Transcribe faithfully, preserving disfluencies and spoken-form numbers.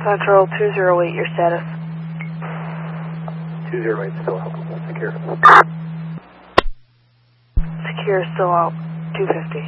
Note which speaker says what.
Speaker 1: Central two zero eight, your status.
Speaker 2: two zero eight still out. Secure.
Speaker 1: Secure, still out. two fifty.